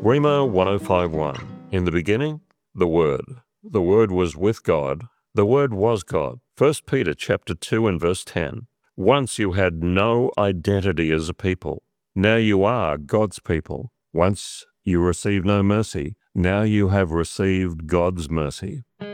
Rhema 1051. In the beginning, the Word. The Word was with God. The Word was God. 1 Peter chapter 2 and verse 10. Once you had no identity as a people. Now you are God's people. Once you received no mercy. Now you have received God's mercy.